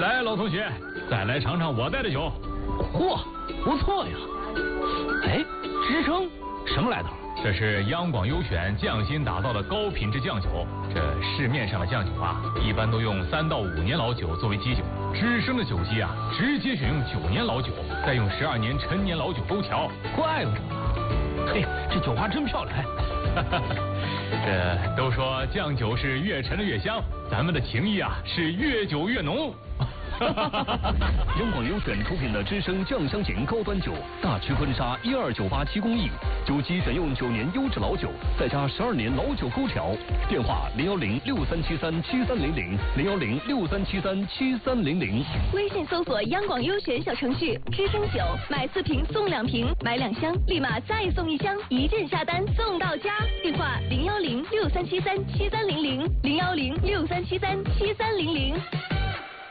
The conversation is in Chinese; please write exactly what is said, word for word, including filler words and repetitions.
来，老同学，再来尝尝我带的酒。 嚯，不错呀！哎，支撑什么来头？ 这是央广优选匠心打造的高品质酱酒。这市面上的酱酒啊，一般都用三到五年老酒作为基酒，知生的酒基啊，直接选用九年老酒，再用十二年陈年老酒勾调。 怪不得呢。嘿，这酒花真漂亮。 这都说酱酒是越陈的越香，咱们的情谊啊是越久越浓。 央广优选出品的知生酱香型高端酒，大曲婚纱一二九八七工艺，酒基选用九年优质老酒，再加十二年老酒勾调。电话零幺零六三七三七三零零零幺零六三七三七三零零。 微信搜索央广优选小程序，知生酒买四瓶送两瓶，买两箱立马再送一箱，一键下单送到家。电话零幺零六三七三七三零零零幺零六三七三七三零零。